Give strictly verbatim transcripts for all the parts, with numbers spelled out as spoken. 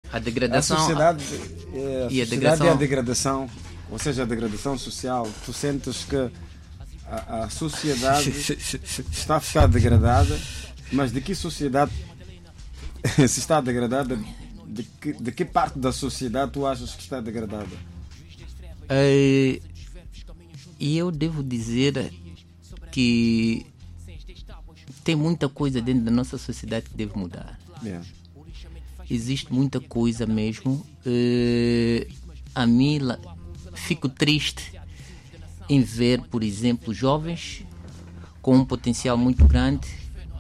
A degradação. A sociedade, é, a e a sociedade degradação. é a degradação, ou seja, a degradação social. Tu sentes que a, a sociedade está a ficar degradada, mas de que sociedade se está degradada? De que, de que parte da sociedade tu achas que está degradada? E eu devo dizer que tem muita coisa dentro da nossa sociedade que deve mudar. Yeah. Existe muita coisa mesmo. Uh, a mim fico triste em ver, por exemplo, jovens com um potencial muito grande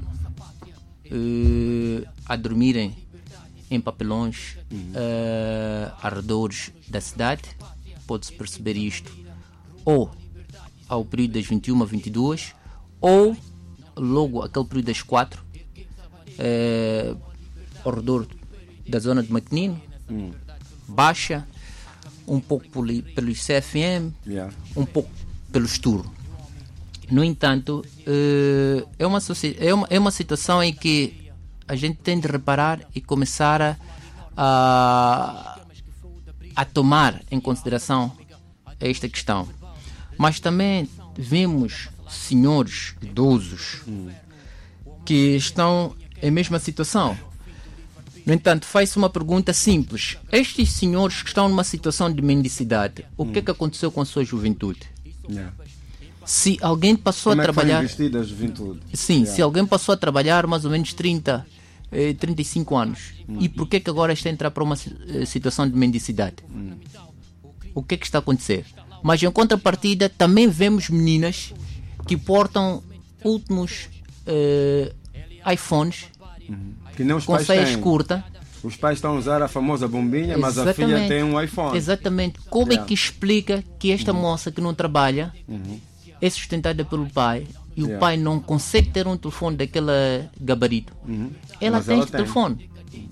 uh, a dormirem em papelões uhum. uh, arredores da cidade. Pode-se perceber isto ou ao período das vinte e uma, vinte e duas, ou logo aquele período das quatro, uh, ao redor da zona de Maquinino, hum. Baixa, um pouco pelo, pelo C F M, yeah. um pouco pelo Esturo. No entanto, uh, é, uma, é, uma, é uma situação em que a gente tem de reparar e começar a, a, a tomar em consideração esta questão. Mas também vemos senhores idosos hum. que estão em mesma situação. No entanto, faz-se uma pergunta simples. Estes senhores que estão numa situação de mendicidade, o hum. que é que aconteceu com a sua juventude? Yeah. Se alguém passou Como a trabalhar... É que foi investida a juventude? Sim, yeah. se alguém passou a trabalhar mais ou menos trinta, trinta e cinco anos, hum. e por que é que agora está a entrar para uma situação de mendicidade? Hum. O que é que está a acontecer? Mas em contrapartida, também vemos meninas que portam últimos uh, iPhones, uhum. que não os com pais saias têm. curtas. Os pais estão a usar a famosa bombinha, mas Exatamente. a filha tem um iPhone. Exatamente. Como yeah. é que explica que esta uhum. moça que não trabalha uhum. é sustentada pelo pai e yeah. o pai não consegue ter um telefone daquele gabarito? Uhum. Ela mas tem ela este tem. telefone.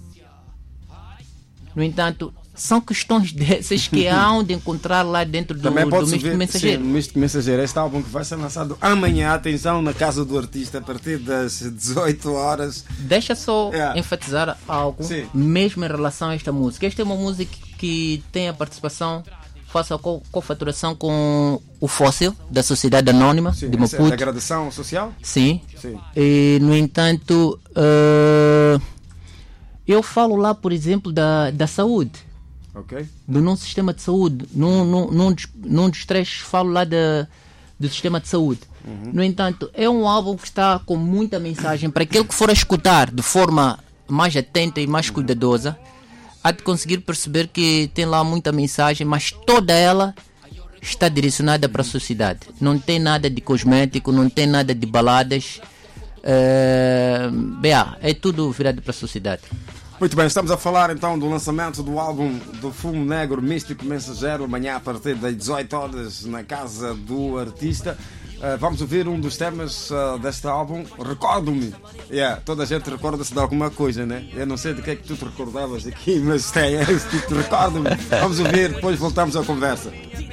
No entanto, são questões dessas que há de encontrar lá dentro do, do Místico Mensageiro. Sim, Místico Mensageiro. Este álbum que vai ser lançado amanhã, atenção, na Casa do Artista, a partir das dezoito horas. Deixa só yeah. enfatizar algo, sim. mesmo em relação a esta música. Esta é uma música que tem a participação, faça a cofaturação com o Fóssil, da Sociedade Anónima sim, de Maputo. É da Degradação Social? Sim. sim. E, no entanto, uh, eu falo lá, por exemplo, da, da saúde. Okay. Do nosso sistema de saúde. Num, num, num, dos, num dos trechos falo lá de, do sistema de saúde. Uhum. No entanto, é um álbum que está com muita mensagem para aquele que for a escutar de forma mais atenta e mais cuidadosa, há de conseguir perceber que tem lá muita mensagem, mas toda ela está direcionada para a sociedade. Não tem nada de cosmético, não tem nada de baladas. Uh, bem, é tudo virado para a sociedade. Muito bem, estamos a falar então do lançamento do álbum do Fumo Negro Místico Mensageiro, amanhã a partir das dezoito horas na Casa do Artista. Uh, vamos ouvir um dos temas uh, deste álbum, Recordo-me. Yeah, toda a gente recorda-se de alguma coisa, né? Eu não sei de que é que tu te recordavas aqui, mas tem esse tipo de Recordo-me. Vamos ouvir, depois voltamos à conversa.